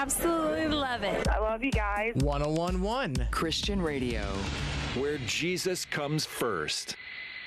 absolutely love it. I love you guys. 1011 Christian Radio. Where Jesus comes first.